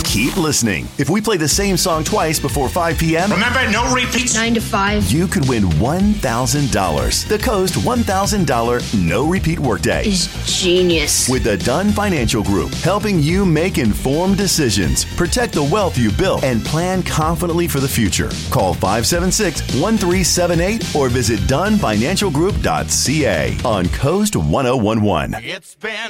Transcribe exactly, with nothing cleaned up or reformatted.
keep listening. If we play the same song twice before five p.m., remember, no repeats. nine to five. You could win one thousand dollars. The Coast one thousand dollars no repeat workday is genius. With the Dunn Financial Group, helping you make informed decisions, protect the wealth you built, and plan confidently for the future. Call five seven six, one three seven eight or visit Dunn Financial Group dot c a on Coast one oh one one. It's been